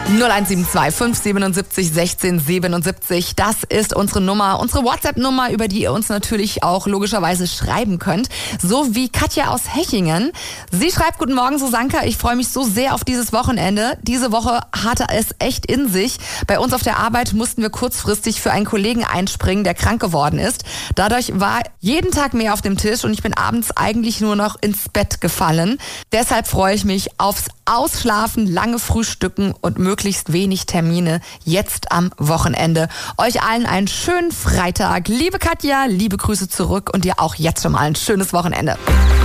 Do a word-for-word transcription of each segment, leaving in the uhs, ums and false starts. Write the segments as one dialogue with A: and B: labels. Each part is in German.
A: null eins sieben zwei fünf sieben sieben sechs sieben sieben. Das ist unsere Nummer, unsere WhatsApp-Nummer, über die ihr uns natürlich auch logischerweise schreiben könnt. So wie Katja aus Hechingen. Sie schreibt: Guten Morgen, Susanka. Ich freue mich so sehr auf dieses Wochenende. Diese Woche hatte es echt in sich. Bei uns auf der Arbeit mussten wir kurzfristig für einen Kollegen einspringen, der krank geworden ist. Dadurch war jeden Tag mehr auf dem Tisch und ich bin abends eigentlich nur noch ins Bett gefallen. Deshalb freue ich mich aufs Ausschlafen, lange Frühstücken und möglichst wenig Termine jetzt am Wochenende. Euch allen einen schönen Freitag. Liebe Katja, liebe Grüße zurück und dir auch jetzt schon mal ein schönes Wochenende.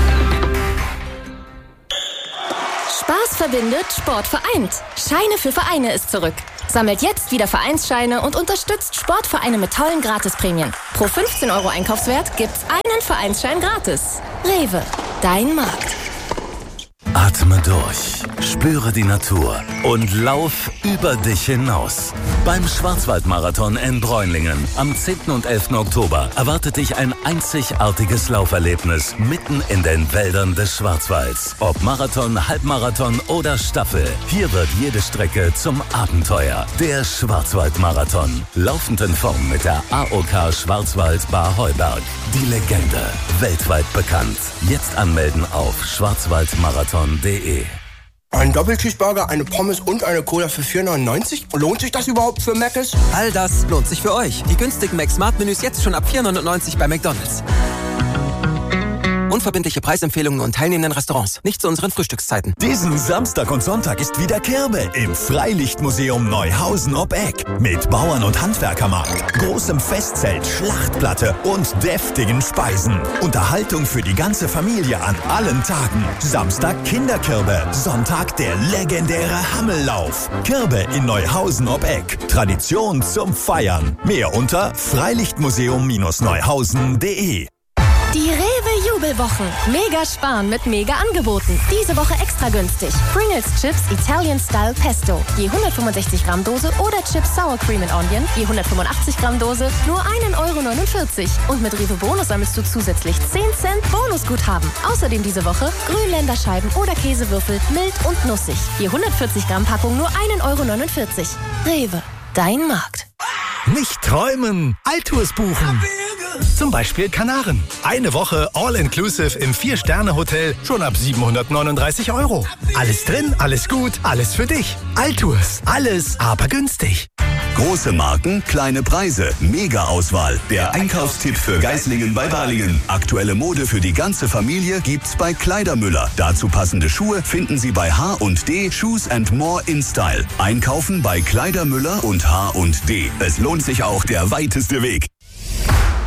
B: Spaß verbindet, Sport vereint. Scheine für Vereine ist zurück. Sammelt jetzt wieder Vereinsscheine und unterstützt Sportvereine mit tollen Gratisprämien. Pro fünfzehn Euro Einkaufswert gibt's einen Vereinsschein gratis. Rewe, dein Markt.
C: Atme durch, spüre die Natur und lauf über dich hinaus. Beim Schwarzwaldmarathon in Bräunlingen am zehnten und elften Oktober erwartet dich ein einzigartiges Lauferlebnis mitten in den Wäldern des Schwarzwalds. Ob Marathon, Halbmarathon oder Staffel, hier wird jede Strecke zum Abenteuer. Der Schwarzwaldmarathon, laufend in Form mit der A O K Schwarzwald Bar Heuberg. Die Legende, weltweit bekannt. Jetzt anmelden auf schwarzwaldmarathon punkt de.
D: Ein Doppelcheeseburger, eine Pommes und eine Cola für vier neunundneunzig? Lohnt sich das überhaupt für Mc's?
E: All das lohnt sich für euch. Die günstigen Mac-Smart-Menüs jetzt schon ab vier neunundneunzig bei McDonald's. Unverbindliche Preisempfehlungen und teilnehmenden Restaurants. Nicht zu unseren Frühstückszeiten.
F: Diesen Samstag und Sonntag ist wieder Kirbe im Freilichtmuseum Neuhausen ob Eck. Mit Bauern- und Handwerkermarkt, großem Festzelt, Schlachtplatte und deftigen Speisen. Unterhaltung für die ganze Familie an allen Tagen. Samstag Kinderkirbe, Sonntag der legendäre Hammellauf. Kirbe in Neuhausen ob Eck. Tradition zum Feiern. Mehr unter freilichtmuseum Neuhausen punkt de.
B: Die Rewe-Jubelwochen. Mega sparen mit Mega-Angeboten. Diese Woche extra günstig. Pringles Chips Italian Style Pesto. Je hundertfünfundsechzig Gramm Dose oder Chips Sour Cream and Onion. Je hundertfünfundachtzig Gramm Dose. Nur ein Euro neunundvierzig. Und mit Rewe Bonus sammelst du zusätzlich zehn Cent Bonusguthaben. Außerdem diese Woche Grünländerscheiben oder Käsewürfel. Mild und nussig. Je hundertvierzig Gramm Packung nur ein Euro neunundvierzig. Rewe. Dein Markt.
F: Nicht träumen, Alltours buchen. Zum Beispiel Kanaren. Eine Woche All-Inclusive im Vier-Sterne-Hotel schon ab siebenhundertneununddreißig Euro. Alles drin, alles gut, alles für dich. Alltours, alles aber günstig.
G: Große Marken, kleine Preise, Mega-Auswahl. Der Einkaufstipp für Geislingen bei Balingen. Aktuelle Mode für die ganze Familie gibt's bei Kleidermüller. Dazu passende Schuhe finden Sie bei H und D, Shoes and More in Style. Einkaufen bei Kleidermüller und H und D. Es lohnt sich auch der weiteste Weg.